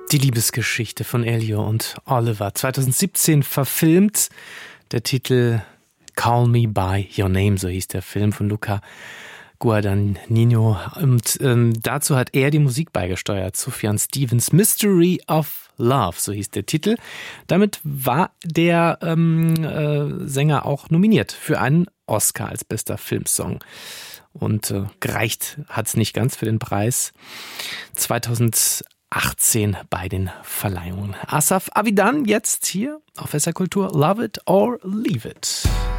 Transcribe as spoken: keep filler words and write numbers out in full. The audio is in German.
Die Liebesgeschichte von Elio und Oliver, zwanzig siebzehn verfilmt. Der Titel Call Me By Your Name, so hieß der Film von Luca Guadagnino. Und ähm, dazu hat er die Musik beigesteuert. Sufjan Stevens, Mystery of Love, so hieß der Titel. Damit war der ähm, äh, Sänger auch nominiert für einen Oscar als bester Filmsong. Und äh, gereicht hat es nicht ganz für den Preis. zweitausendachtzehn bei den Verleihungen. Asaf Avidan jetzt hier auf S R Kultur. Love it or leave it.